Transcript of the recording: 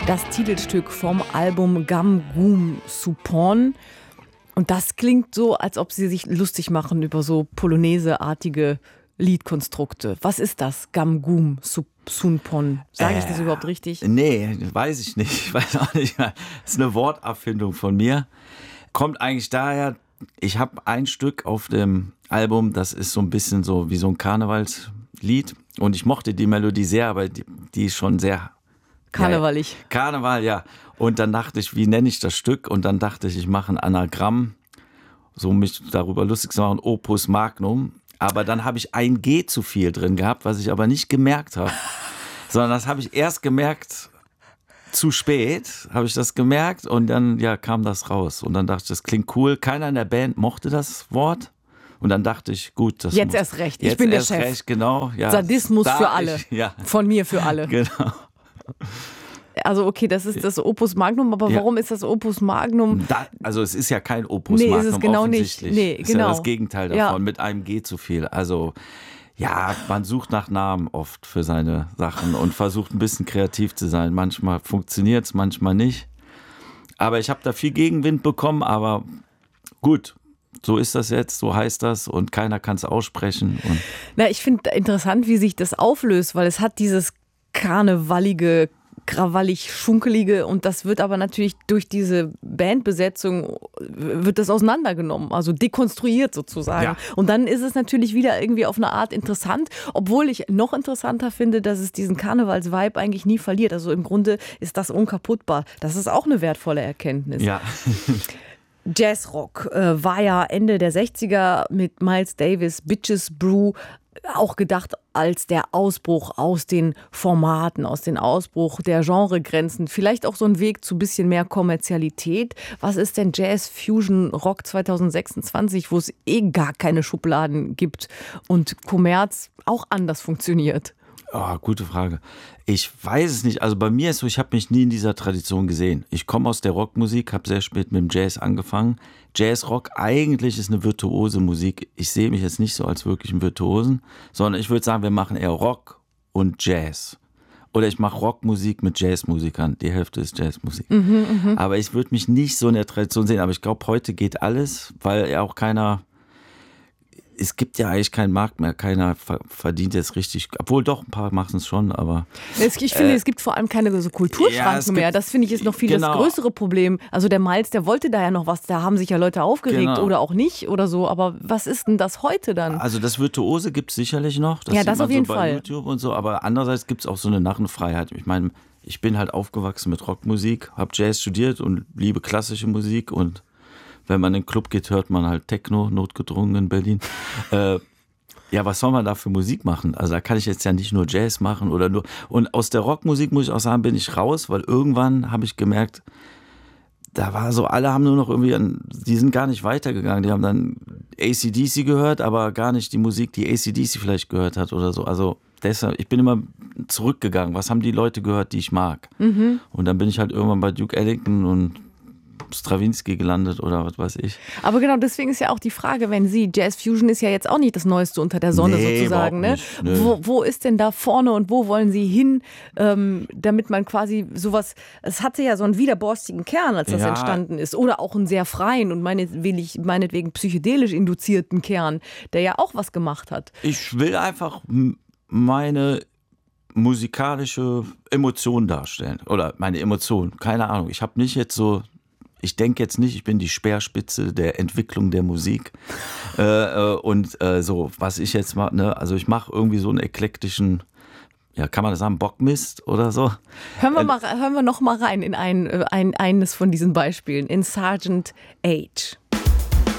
Das Titelstück vom Album Gam Goom Supporn. Und das klingt so, als ob sie sich lustig machen über so Polonaise-artige Liedkonstrukte. Was ist das? Gam Goom Supporn. Sage ich das überhaupt richtig? Nee, weiß ich nicht. Ich weiß auch nicht. Das ist eine Worterfindung von mir. Kommt eigentlich daher, ich habe ein Stück auf dem Album, das ist so ein bisschen so wie so ein Karnevalslied. Und ich mochte die Melodie sehr, aber die ist schon sehr... Karnevalig. Ja, Karneval, ja. Und dann dachte ich, wie nenne ich das Stück? Und dann dachte ich, ich mache ein Anagramm, so mich darüber lustig zu machen, Opus Magnum. Aber dann habe ich ein G zu viel drin gehabt, was ich aber nicht gemerkt habe. Sondern das habe ich erst gemerkt, zu spät habe ich das gemerkt und dann kam das raus. Und dann dachte ich, das klingt cool. Keiner in der Band mochte das Wort. Und dann dachte ich, gut, das jetzt erst recht. Ich bin der Chef. Recht, genau. Ja, Sadismus für alle. Von mir für alle. Genau. Also okay, das ist das Opus Magnum, aber warum ist das Opus Magnum? Also es ist ja kein Opus Magnum, ist es genau offensichtlich. Nicht. Ist ja das Gegenteil davon, mit einem G zu viel. Also ja, man sucht nach Namen oft für seine Sachen und versucht ein bisschen kreativ zu sein. Manchmal funktioniert es, manchmal nicht. Aber ich habe da viel Gegenwind bekommen, aber gut. So ist das jetzt, so heißt das und keiner kann es aussprechen. Ich finde interessant, wie sich das auflöst, weil es hat dieses karnevalige, krawallig-schunkelige und das wird aber natürlich durch diese Bandbesetzung wird das auseinandergenommen, also dekonstruiert sozusagen. Ja. Und dann ist es natürlich wieder irgendwie auf eine Art interessant, obwohl ich noch interessanter finde, dass es diesen Karnevals-Vibe eigentlich nie verliert. Also im Grunde ist das unkaputtbar. Das ist auch eine wertvolle Erkenntnis. Ja. Jazzrock war ja Ende der 60er mit Miles Davis, Bitches Brew auch gedacht als der Ausbruch aus den Formaten, aus dem Ausbruch der Genregrenzen. Vielleicht auch so ein Weg zu ein bisschen mehr Kommerzialität. Was ist denn Jazz, Fusion, Rock 2026, wo es gar keine Schubladen gibt und Kommerz auch anders funktioniert? Oh, gute Frage. Ich weiß es nicht. Also bei mir ist so, ich habe mich nie in dieser Tradition gesehen. Ich komme aus der Rockmusik, habe sehr spät mit dem Jazz angefangen. Jazz-Rock eigentlich ist eine virtuose Musik. Ich sehe mich jetzt nicht so als wirklich einen Virtuosen, sondern ich würde sagen, wir machen eher Rock und Jazz. Oder ich mache Rockmusik mit Jazzmusikern. Die Hälfte ist Jazzmusik. Aber ich würde mich nicht so in der Tradition sehen. Aber ich glaube, heute geht alles, weil ja auch keiner... Es gibt ja eigentlich keinen Markt mehr, keiner verdient jetzt richtig, obwohl doch, ein paar machen es schon, aber... Ich finde, es gibt vor allem keine so Kulturschranken mehr, das finde ich ist noch viel das größere Problem. Also der Miles, der wollte da ja noch was, da haben sich ja Leute aufgeregt oder auch nicht oder so, aber was ist denn das heute dann? Also das Virtuose gibt es sicherlich noch, das ja, das sieht man auf jeden so bei Fall. YouTube und so, aber andererseits gibt es auch so eine Narrenfreiheit. Ich meine, ich bin halt aufgewachsen mit Rockmusik, habe Jazz studiert und liebe klassische Musik und wenn man in den Club geht, hört man halt Techno, notgedrungen in Berlin. Ja, was soll man da für Musik machen? Also da kann ich jetzt ja nicht nur Jazz machen oder nur... Und aus der Rockmusik, muss ich auch sagen, bin ich raus, weil irgendwann habe ich gemerkt, da war so, alle haben nur noch irgendwie, die sind gar nicht weitergegangen. Die haben dann AC/DC gehört, aber gar nicht die Musik, die AC/DC vielleicht gehört hat oder so. Also deshalb, ich bin immer zurückgegangen. Was haben die Leute gehört, die ich mag? Und dann bin ich halt irgendwann bei Duke Ellington und Stravinsky gelandet oder was weiß ich. Aber genau deswegen ist ja auch die Frage, wenn Sie, Jazz Fusion ist ja jetzt auch nicht das Neueste unter der Sonne sozusagen. Ne? Wo ist denn da vorne und wo wollen Sie hin, damit man quasi sowas, es hatte ja so einen widerborstigen Kern, als das entstanden ist. Oder auch einen sehr freien und meinetwegen psychedelisch induzierten Kern, der ja auch was gemacht hat. Ich will einfach meine musikalische Emotion darstellen. Oder meine Emotion, keine Ahnung. Ich habe nicht jetzt so... Ich denke jetzt nicht, ich bin die Speerspitze der Entwicklung der Musik so, was ich jetzt mache, ne? Also ich mache irgendwie so einen eklektischen, ja, kann man das sagen, Bockmist oder so. Hören wir noch mal rein in eines von diesen Beispielen, in Sergeant Age.